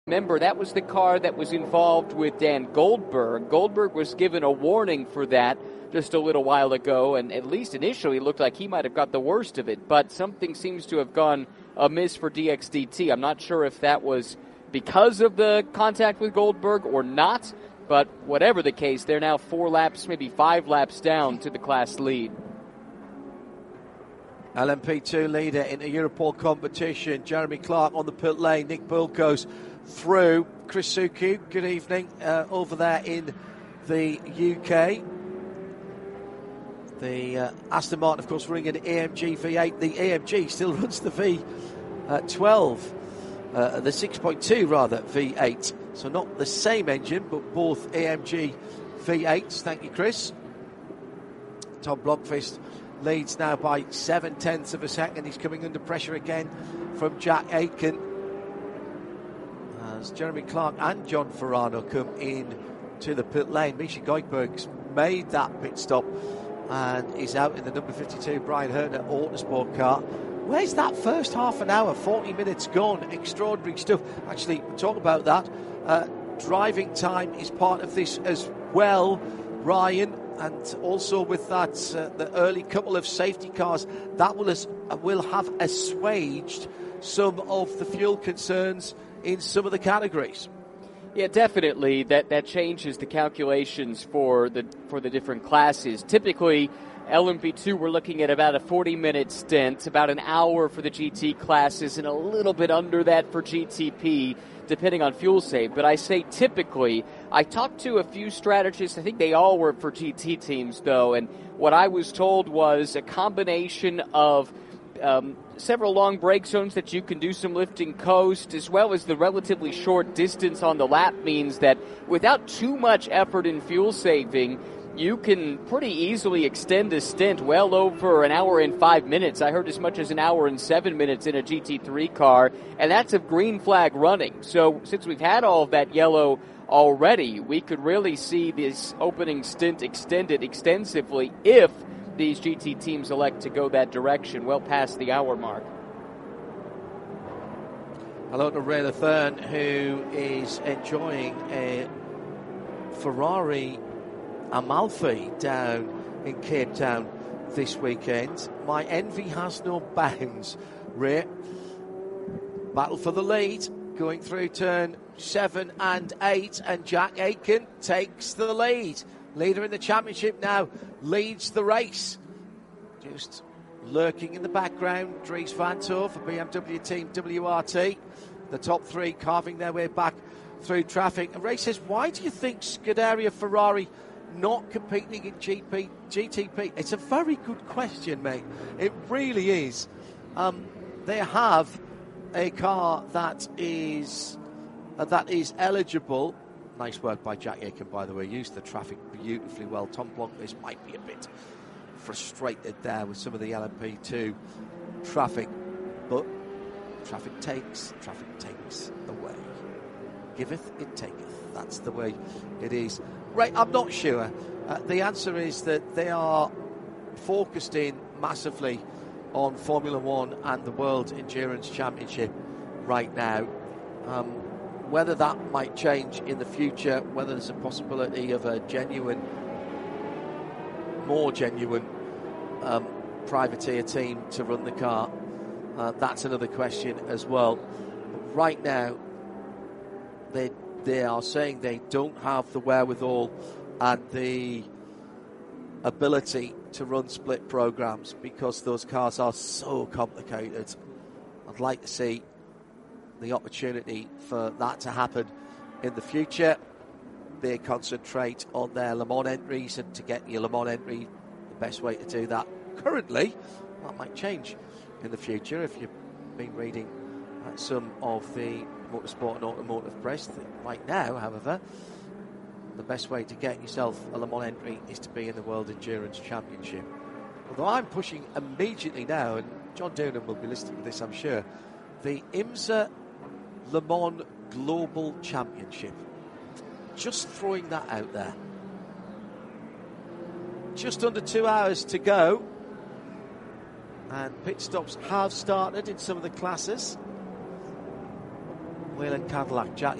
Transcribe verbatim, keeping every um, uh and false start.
Remember, that was the car that was involved with Dan Goldberg. Goldberg was given a warning for that just a little while ago, and at least initially it looked like he might have got the worst of it, but something seems to have gone amiss for D X D T. I'm not sure if that was because of the contact with Goldberg or not, but whatever the case, they're now four laps, maybe five laps down to the class lead. L M P two leader in the Europol competition, Jeremy Clark on the pit lane. Nick Bull goes through. Chris Suku, good evening, uh, over there in the U K. The uh, Aston Martin, of course, running an A M G V eight. The A M G still runs the V twelve, uh, the six point two rather, V eight. So not the same engine, but both A M G V eights. Thank you, Chris. Tom Blomqvist leads now by seven tenths of a second. He's coming under pressure again from Jack Aitken, as Jeremy Clark and John Ferrano come in to the pit lane. Misha Goikberg's made that pit stop and is out in the number fifty-two Brian Hertner Autosport car. Where's that first half an hour? forty minutes gone. Extraordinary stuff. Actually, we'll talk about that. Uh, driving time is part of this as well, Ryan. And also with that, uh, the early couple of safety cars, that will, as, uh, will have assuaged some of the fuel concerns in some of the categories. Yeah, definitely. That that changes the calculations for the for the different classes. Typically, L M P two, we're looking at about a forty-minute stint, about an hour for the G T classes, and a little bit under that for G T P, depending on fuel save. But I say typically. I talked to a few strategists. I think they all work for G T teams, though, and what I was told was a combination of um, several long brake zones that you can do some lifting coast, as well as the relatively short distance on the lap means that without too much effort in fuel saving, you can pretty easily extend a stint well over an hour and five minutes. I heard as much as an hour and seven minutes in a G T three car, and that's a green flag running. So since we've had all of that yellow already, we could really see this opening stint extended extensively if these G T teams elect to go that direction, well past the hour mark. Hello to Ray Lathern, who is enjoying a Ferrari Amalfi down in Cape Town this weekend. My envy has no bounds, Ray. Battle for the lead, going through turn seven and eight, and Jack Aitken takes the lead. Leader in the championship now leads the race. Just lurking in the background, Dries Vanthoor for B M W team W R T. The top three carving their way back through traffic. And Ray says, why do you think Scuderia Ferrari not competing in G P, G T P? It's a very good question, mate. It really is. Um, they have a car that is uh, that is eligible. Nice work by Jack Aitken, by the way. Used the traffic beautifully well. Tom Blomqvist might be a bit frustrated there with some of the L M P two traffic, but traffic takes, traffic takes away. Giveth, it taketh. That's the way it is. Right, I'm not sure. Uh, the answer is that they are focused in massively on Formula One and the World Endurance Championship right now. Um, whether that might change in the future, whether there's a possibility of a genuine, more genuine um, privateer team to run the car, uh, that's another question as well. But right now, they they are saying they don't have the wherewithal and the ability to run split programs because those cars are so complicated. I'd like to see the opportunity for that to happen in the future. They concentrate on their Le Mans entries, and to get your Le Mans entry, the best way to do that currently, that might change in the future if you've been reading uh, some of the motorsport and automotive press. Right now, however, the best way to get yourself a Le Mans entry is to be in the World Endurance Championship. Although I'm pushing immediately now, and John Doonan will be listening to this, I'm sure, the IMSA Le Mans Global Championship. Just throwing that out there. Just under two hours to go, and pit stops have started in some of the classes. Whelen Cadillac. Jack